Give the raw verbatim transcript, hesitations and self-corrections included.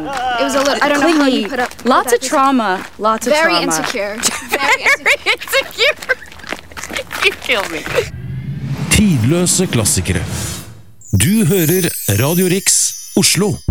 It was a little, I don't know how you put up. Put Lots that of trauma. Lots of Very trauma. insecure. Very insecure. insecure. You kill me. Tidløse klassikere. Du hører Radio Riks Oslo.